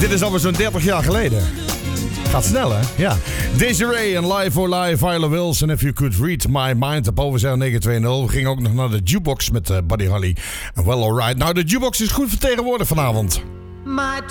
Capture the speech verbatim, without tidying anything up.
Dit is alweer zo'n dertig jaar geleden. Gaat snel, hè? Ja. Desiree en Live for Live, Viola Wills en If You Could Read My Mind op Overzijde negen twee nul. We gingen ook nog naar de jukebox met uh, Buddy Holly. En Well Alright. Nou, de jukebox is goed vertegenwoordigd vanavond. My